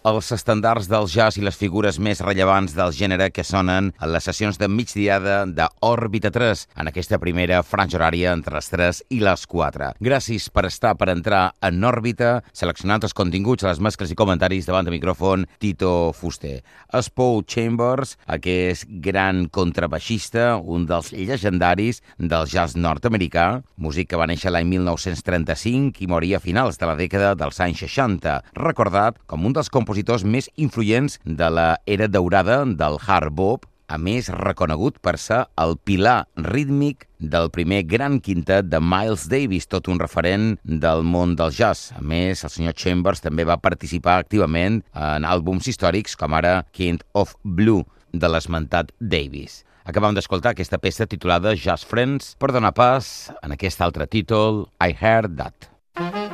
els estandards del jazz i les figures més rellevants del gènere que sonen a les sessions de migdiada d'Òrbita 3, en aquesta primera franja horària entre les 3 i les 4. Gràcies per entrar en òrbita, seleccionant els continguts, les mescles i comentaris davant de micròfon Tito Fuster. És Paul Chambers, aquest gran contrabaixista, un dels llegendaris del jazz nord-americà, músic que va néixer l'any 1935 i moria a finals de la dècada dels anys 60, recordat com un dels compositors més influents de la era daurada del hard bop, a més reconegut per ser el pilar rítmic del primer gran quintet de Miles Davis, tot un referent del món del jazz. A més, el senyor Chambers també va participar activament en àlbums històrics com ara King of Blue, de l'esmentat Davis. Acabem d'escoltar aquesta peça titulada Jazz Friends per donar pas en aquest altre títol, I Heard That.